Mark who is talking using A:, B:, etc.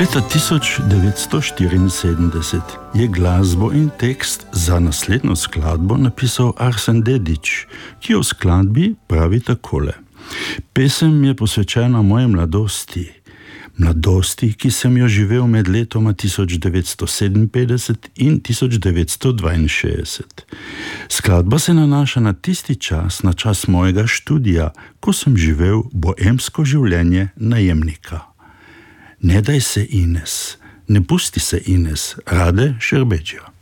A: Leta 1974 je glasbo in tekst za naslednjo skladbo napisal Arsen Dedić, ki v skladbi pravi takole. Pesem je posvečena moji mladosti, ki sem jo živel med letoma 1957 in 1962. Skladba se nanaša na tisti čas, na čas mojega študija, ko sem živel boemsko življenje najemnika. Ne daj se Ines, ne pusti se Ines, Rade Šerbedžija.